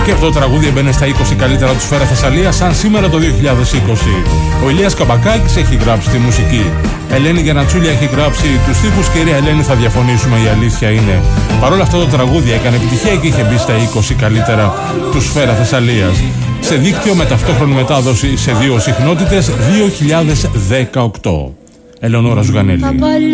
Και αυτό το τραγούδι έμπαινε στα 20 καλύτερα του Σφαίρα Θεσσαλία σαν σήμερα το 2020. Ο Ηλίας Καμπακάκης έχει γράψει τη μουσική. Ελένη Γιαννατσούλη έχει γράψει τους στίχους. Κυρία Ελένη, θα διαφωνήσουμε, η αλήθεια είναι. Παρόλα αυτά το τραγούδι έκανε επιτυχία και είχε μπει στα 20 καλύτερα του Σφαίρα Θεσσαλίας. Σε δίκτυο με ταυτόχρονη μετάδοση σε 2 συχνότητες 2018. Ελεονόρα Ζουγανέλη.